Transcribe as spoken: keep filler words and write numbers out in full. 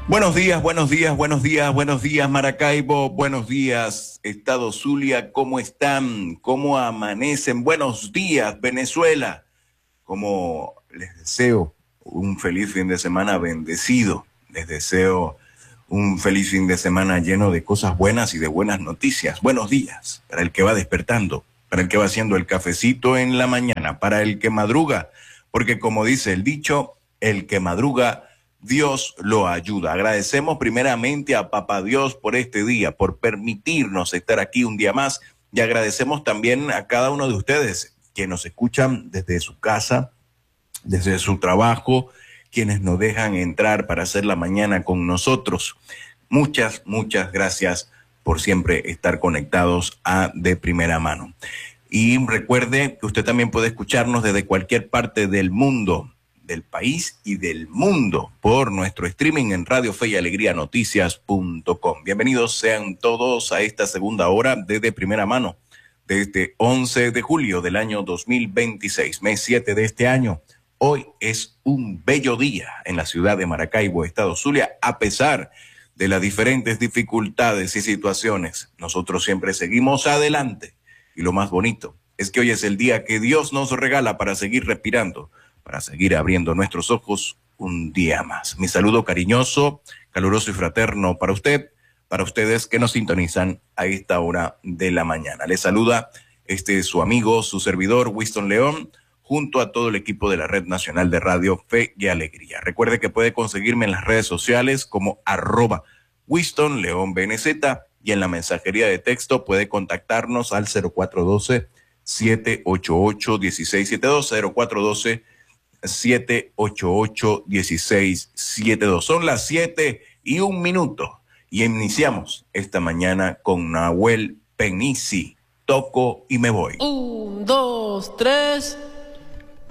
Buenos días, buenos días, buenos días, buenos días Maracaibo, buenos días Estado Zulia, ¿cómo están? ¿Cómo amanecen? Buenos días Venezuela, como les deseo un feliz fin de semana bendecido, les deseo un feliz fin de semana lleno de cosas buenas y de buenas noticias. Buenos días para el que va despertando, para el que va haciendo el cafecito en la mañana, para el que madruga, porque como dice el dicho, el que madruga Dios lo ayuda. Agradecemos primeramente a Papá Dios por este día, por permitirnos estar aquí un día más, y agradecemos también a cada uno de ustedes que nos escuchan desde su casa, desde su trabajo, quienes nos dejan entrar para hacer la mañana con nosotros. Muchas, muchas gracias por siempre estar conectados a De Primera Mano. Y recuerde que usted también puede escucharnos desde cualquier parte del mundo, del país y del mundo por nuestro streaming en Radio Fe y Alegría Noticias punto com. Bienvenidos sean todos a esta segunda hora de De Primera Mano de este once de julio del año dos mil veintiséis, mes siete de este año. Hoy es un bello día en la ciudad de Maracaibo, Estado Zulia, a pesar de las diferentes dificultades y situaciones. Nosotros siempre seguimos adelante y lo más bonito es que hoy es el día que Dios nos regala para seguir respirando, para seguir abriendo nuestros ojos un día más. Mi saludo cariñoso, caluroso y fraterno para usted, para ustedes que nos sintonizan a esta hora de la mañana. Les saluda este su amigo, su servidor, Winston León, junto a todo el equipo de la Red Nacional de Radio Fe y Alegría. Recuerde que puede conseguirme en las redes sociales como arroba Winston León B N Z y en la mensajería de texto puede contactarnos al cero cuatro uno dos, siete ocho ocho, uno seis siete dos, cero cuatro uno dos, siete ocho ocho, uno seis siete dos. Son las siete y un minuto y iniciamos esta mañana con Nahuel Penisi. Toco y me voy. Un, dos, tres...